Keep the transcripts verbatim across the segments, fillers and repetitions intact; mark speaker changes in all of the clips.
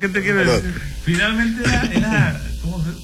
Speaker 1: ¿qué te quiero decir? Finalmente era, era ¿cómo se?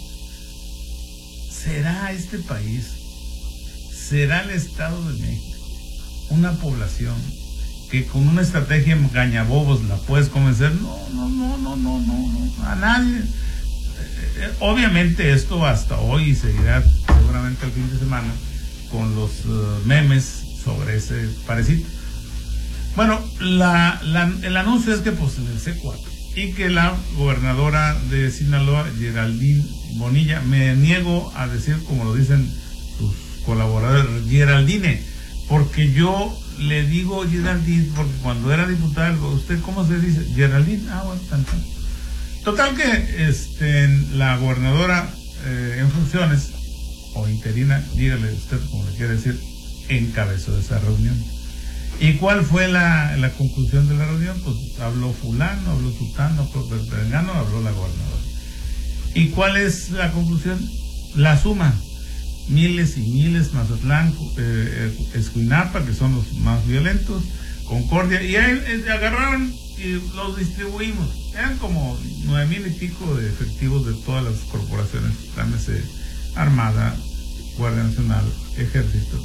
Speaker 1: ¿Será este país, será el Estado de México una población que con una estrategia gañabobos la puedes convencer? No, no, no, no, no, no, no, a nadie. Eh, obviamente esto hasta hoy seguirá seguramente el fin de semana con los uh, memes sobre ese parecito. Bueno, la, la, el anuncio es que pues en el C cuatro y que la gobernadora de Sinaloa, Geraldine Bonilla, me niego a decir como lo dicen sus colaboradores, Geraldine, porque yo le digo Geraldine porque cuando era diputada, ¿usted cómo se dice? Geraldine, ah, bueno, tan, tan. Total que este, la gobernadora eh, en funciones, o interina, dígale usted como le quiere decir, encabezó esa reunión. ¿Y cuál fue la, la conclusión de la reunión? Pues habló fulano, habló tutano, habló perengano, habló la gobernadora. ¿Y cuál es la conclusión? La suma. Miles y miles, Mazatlán, eh, Escuinapa, que son los más violentos, Concordia, y ahí eh, agarraron y los distribuimos. Eran como nueve mil y pico de efectivos de todas las corporaciones, llámese Armada, Guardia Nacional, Ejército.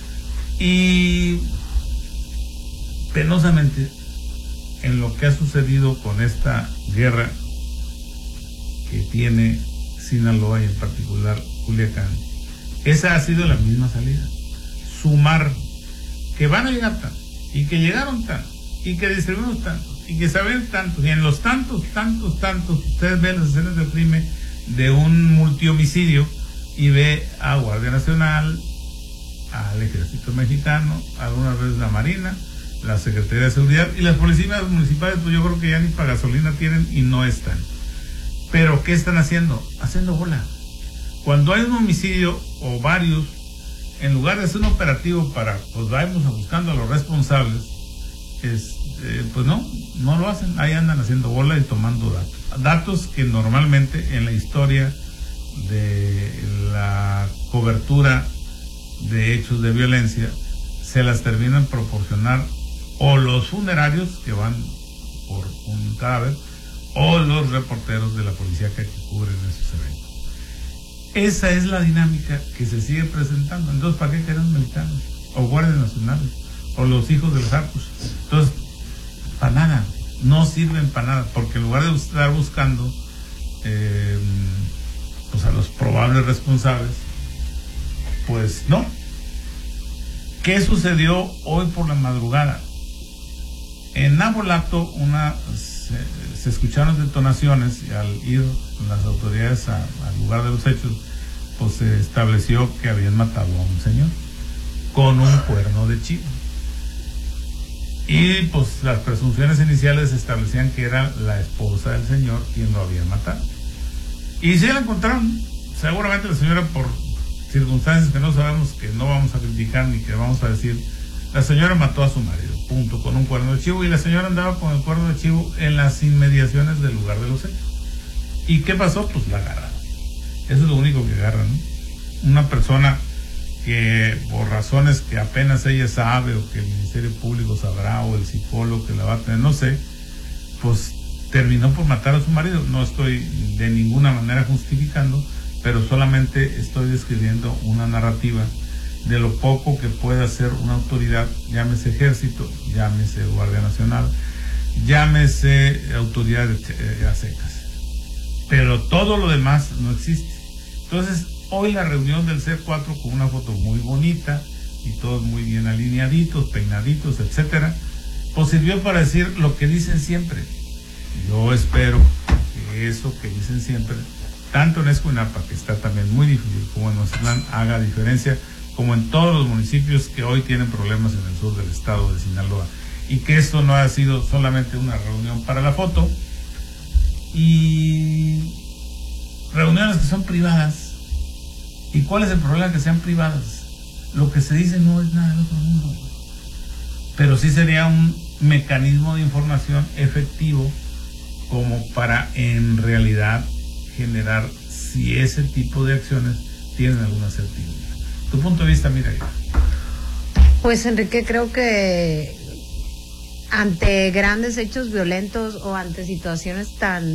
Speaker 1: Y penosamente, en lo que ha sucedido con esta guerra que tiene Sinaloa y en particular Culiacán, esa ha sido la misma salida. Sumar que van a llegar tantos, y que llegaron tantos, y que distribuimos tantos, y que saben tantos, y en los tantos, tantos, tantos, ustedes ven las escenas del crimen de un multihomicidio y ve a Guardia Nacional, al Ejército Mexicano, algunas veces la Marina, la Secretaría de Seguridad y las policías municipales, pues yo creo que ya ni para gasolina tienen y no están. Pero ¿qué están haciendo? Haciendo bola. Cuando hay un homicidio o varios, en lugar de hacer un operativo para, pues vayamos a buscando a los responsables, es, eh, pues no, no lo hacen. Ahí andan haciendo bola y tomando datos. Datos que normalmente en la historia de la cobertura de hechos de violencia se las terminan proporcionar o los funerarios que van por un cadáver o los reporteros de la policía que cubren esos eventos. Esa es la dinámica que se sigue presentando. Entonces, ¿para qué queremos militares? O guardias nacionales, o los hijos de los arcos. Entonces, para nada, no sirven para nada, porque en lugar de estar buscando eh, pues a los probables responsables, pues no. ¿Qué sucedió hoy por la madrugada? En Nabolato una, se, se escucharon detonaciones y al ir las autoridades a, al lugar de los hechos, pues se estableció que habían matado a un señor con un cuerno de chivo. Y pues las presunciones iniciales establecían que era la esposa del señor quien lo había matado. Y sí la encontraron, seguramente la señora por circunstancias que no sabemos, que no vamos a criticar ni que vamos a decir, la señora mató a su marido, punto, con un cuerno de chivo, y la señora andaba con el cuerno de chivo en las inmediaciones del lugar de los hechos. ¿Y qué pasó? Pues la agarraron. Eso es lo único que agarran, ¿no? Una persona que por razones que apenas ella sabe o que el Ministerio Público sabrá o el psicólogo que la va a tener, no sé, pues terminó por matar a su marido. No estoy de ninguna manera justificando, pero solamente estoy describiendo una narrativa de lo poco que puede hacer una autoridad, llámese Ejército, llámese Guardia Nacional, llámese autoridad de eh, secas. Pero todo lo demás no existe. Entonces, hoy la reunión del C cuatro con una foto muy bonita y todos muy bien alineaditos, peinaditos, etcétera, pues sirvió para decir lo que dicen siempre. Yo espero que eso que dicen siempre, tanto en Escuinapa, que está también muy difícil, como en Mazatlán, haga diferencia, como en todos los municipios que hoy tienen problemas en el sur del estado de Sinaloa, y que esto no ha sido solamente una reunión para la foto, y reuniones que son privadas. ¿Y cuál es el problema? Que sean privadas. Lo que se dice no es nada del otro mundo, pero sí sería un mecanismo de información efectivo como para en realidad generar si ese tipo de acciones tienen alguna certidumbre. Tu punto de vista, mira.
Speaker 2: Pues Enrique, creo que ante grandes hechos violentos o ante situaciones tan